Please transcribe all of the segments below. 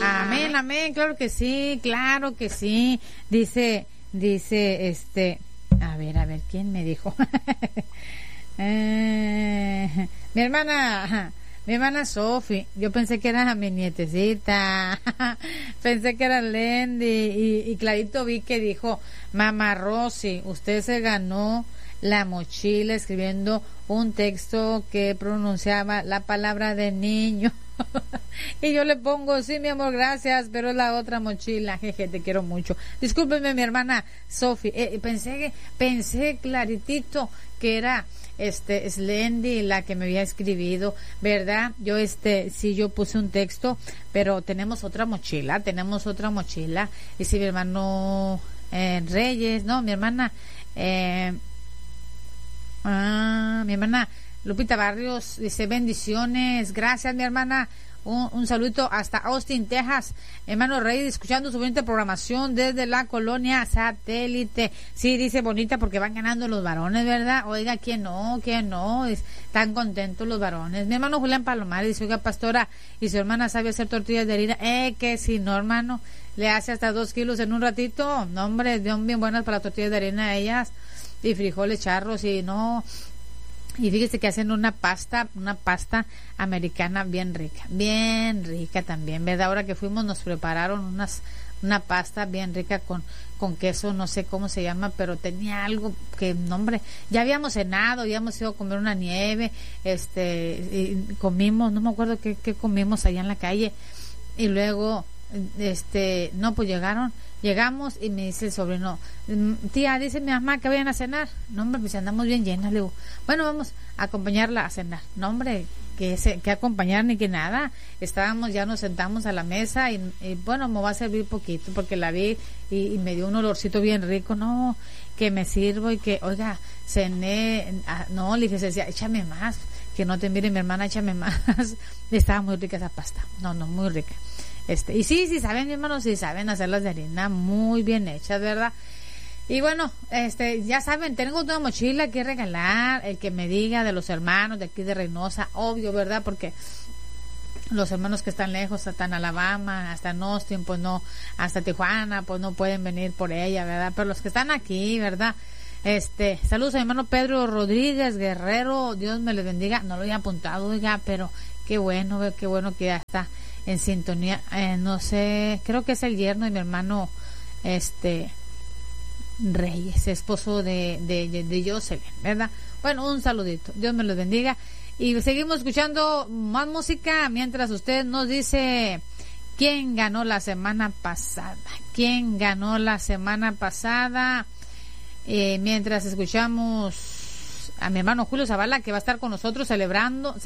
Amén, amén, claro que sí, claro que sí. Dice, a ver, ¿quién me dijo? Mi hermana Sofi, yo pensé que era mi nietecita, pensé que era Lendy, y clarito vi que dijo, mamá Rosy, usted se ganó la mochila escribiendo un texto que pronunciaba la palabra de niño. Y yo le pongo, sí, mi amor, gracias, pero es la otra mochila. Jeje, te quiero mucho. Discúlpeme, mi hermana Sofi, pensé claritito que era Slendy la que me había escribido, ¿verdad? Yo sí, yo puse un texto, pero tenemos otra mochila. Y si mi hermano Reyes, no, mi hermana mi hermana Lupita Barrios dice bendiciones, gracias mi hermana, un saludo hasta Austin, Texas, hermano Rey, escuchando su bonita programación desde la colonia Satélite. Sí, dice bonita porque van ganando los varones, ¿verdad? Oiga, ¿quién no? Están contentos los varones. Mi hermano Julián Palomares dice, oiga, pastora, y su hermana sabe hacer tortillas de harina, que si no, hermano, le hace hasta 2 kilos en un ratito. No, hombre, son bien buenas para las tortillas de harina ellas, y frijoles charros, y no. Y fíjese que hacen una pasta americana bien rica también, ¿verdad? Ahora que fuimos nos prepararon una pasta bien rica con queso, no sé cómo se llama, pero tenía algo que, no, hombre, ya habíamos cenado, habíamos ido a comer una nieve, y comimos, no me acuerdo qué comimos allá en la calle, y luego, no, pues llegamos y me dice el sobrino, tía, dice mi mamá que vayan a cenar. No, hombre, pues andamos bien llenas. Le digo, bueno, vamos a acompañarla a cenar. No, hombre, que acompañar ni que nada. Ya nos sentamos a la mesa y bueno, me va a servir poquito porque la vi y me dio un olorcito bien rico. No, que me sirvo y que, oiga, cené. No, le dije, échame más. Que no te mire mi hermana, échame más. Estaba muy rica esa pasta. No, muy rica. Y sí saben, mi hermano, sí saben hacerlas de harina muy bien hechas, ¿verdad? Y bueno, ya saben, tengo una mochila que regalar, el que me diga de los hermanos de aquí de Reynosa, obvio, ¿verdad? Porque los hermanos que están lejos, hasta en Alabama, hasta en Austin, pues no, hasta Tijuana, pues no pueden venir por ella, ¿verdad? Pero los que están aquí, ¿verdad? Saludos a mi hermano Pedro Rodríguez Guerrero, Dios me les bendiga, no lo había apuntado, oiga, pero qué bueno que ya está en sintonía, no sé, creo que es el yerno de mi hermano Reyes, esposo de Jocelyn, ¿verdad? Bueno, un saludito, Dios me los bendiga, y seguimos escuchando más música mientras usted nos dice quién ganó la semana pasada, mientras escuchamos a mi hermano Julio Zavala, que va a estar con nosotros celebrando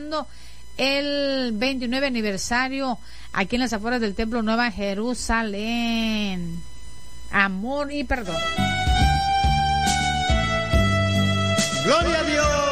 el 29 aniversario aquí en las afueras del Templo Nueva Jerusalén. Amor y perdón. Gloria a Dios.